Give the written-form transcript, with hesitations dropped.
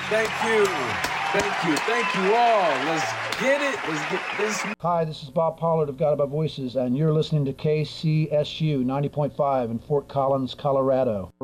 Thank you. Thank you. Thank you all. Let's get it. Let's get this. Hi, this is Bob Pollard of God Above Voices, and you're listening to KCSU 90.5 in Fort Collins, Colorado.